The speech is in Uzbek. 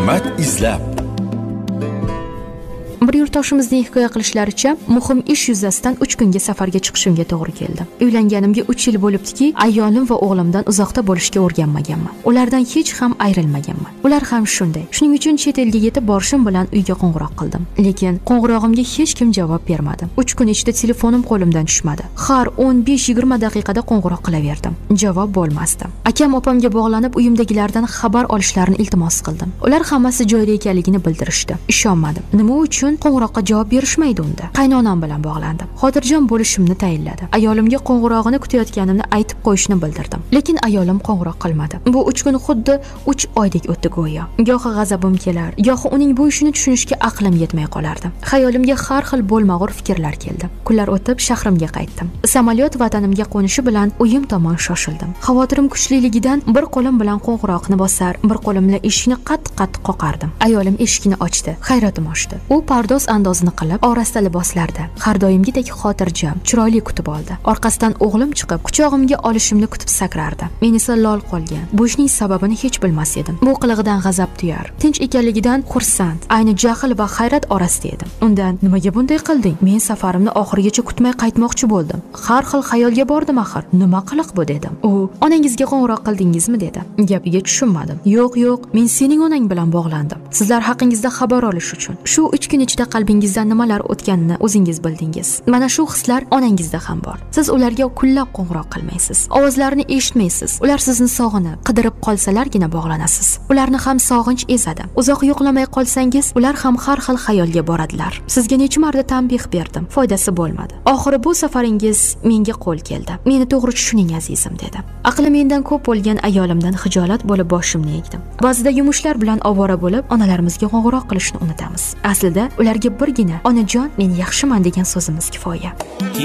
hikmat izlab. Bir yurtdoshimizning hikoya qilishlaricha, muhim ish yuzasidan 3 kunga safarga chiqishimga to'g'ri keldi. Uylanganimga 3 yil bo'libdiki, ayolim va o'g'limdan uzoqda bo'lishga o'rganmaganman. Ulardan hech ham ayrilmaganman. Ular ham shunday. Shuning uchun chet elga yetib borishim bilan uyga qo'ng'iroq qildim. Lekin qo'ng'irog'imga hech kim javob bermadi. 3 kun ichida telefonim qo'limdan tushmadi. Har 15-20 daqiqada qo'ng'iroq qilaverdim. Javob bo'lmasdi. Akam opamga bog'lanib, uyimdagilardan xabar olishlarini iltimos qildim. Ular hammasi joyida ekanligini bildirishdi. Ishonmadim. Nima uchun qo'ng'iroqqa javob berishmaydi unda? Qaynonam bilan bog'landim. Xotirjam bo'lishimni tayinladi. Ayolimga qo'ng'irog'ini kutayotganimni aytib qo'yishni bildirdim. Lekin ayolim qo'ng'iroq qilmadi. Bu 3 kun xuddi 3 oydek o'tdi go'yo. Gohi g'azabim kelar, gohi uning bu ishini tushunishga aqlim yetmay qolardi. Xayolimga har xil bo'lmag'ur fikrlar keldi. Kunlar o'tib shahrimga qaytdim. Samolyot vatanimga qo'nishi bilan uyim tomon shoshildim. Xavotirim kuchliligidan bir qo'lim bilan qo'ng'iroqni bosar, bir qo'lim bilan eshikni qattiq qoqardim. Ayolim eshikni ochdi. Hayratim oshdi. U pardoz andozini qilib, orasta liboslarda, har doimgidek xotirjam, chiroyli kutib oldi. Orqasidan o'g'lim chiqib, quchog'imga olishimni kutib sakrardi. Men esa lol qolgan. Bu ishning sababini hech bilmas edim. Bu qilig'idan g'azab tuyar, tinch ekanligidan xursand, ayni jahl va hayrat orasida edim. Undan nimaga bunday qilding? Men safarimni oxirigacha kutmay qaytmoqchi bo'ldim. Har xil xayolga bordim axir. Nima qiliq bu dedim. U, onangizga qo'ng'iroq qildingizmi dedi. Gapiga tushunmadim. Yo'q, men sening onang bilan bog'landim. Sizlar haqingizda xabar olish uchun. Shu 3 kun ichida qalbingizdan nimalar o'tganini o'zingiz bildingiz. Mana shu hislar onangizda ham bor. Siz ularga kullab qo'ng'iroq qilmaysiz. Ovozlarini eshitmaysiz. Ular sizni sog'inib, qidirib qolsalargina bog'lanasiz. Ularni ham sog'inch ezadi. Uzoq yo'qlamay qolsangiz, ular ham har xil xayolga boradilar. Sizga necha marta tanbih berdim, foydasi bo'lmadi. Oxiri bu safaringiz menga qo'l keldi. Meni to'g'ri tushuning azizim dedi. Aqli mendan ko'p bo'lgan ayolimdan xijolat bo'lib boshimni egdim. Ba'zida yumushlar bilan ovora bo'lib, onalarimizga qo'ng'iroq qilishni unutamiz. Aslida ularga birgina onajon, men yaxshiman degan so'zimiz kifoya.